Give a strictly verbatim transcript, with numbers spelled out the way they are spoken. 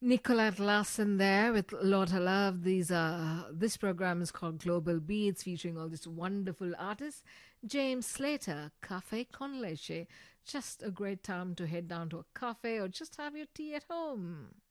Nicolette Larson there with Lord of Love. These are this program is called Global Beats, featuring all these wonderful artists. James Slater, Cafe con Leche. Just a great time to head down to a cafe or just have your tea at home.